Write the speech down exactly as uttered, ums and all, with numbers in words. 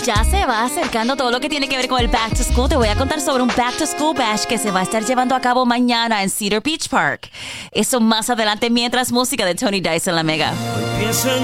Ya se va acercando todo lo que tiene que ver con el Back to School. Te voy a contar sobre un Back to School Bash que se va a estar llevando a cabo mañana en Cedar Beach Park. Eso más adelante, mientras música de Tony Dice en la Mega. Hoy pienso en